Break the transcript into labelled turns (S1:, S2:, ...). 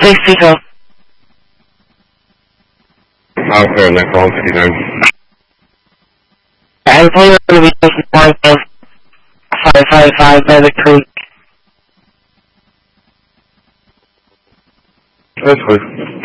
S1: 60.
S2: I'll clear next one, 59.
S1: I'm going to be taking north of 555 by the creek.
S2: That's good.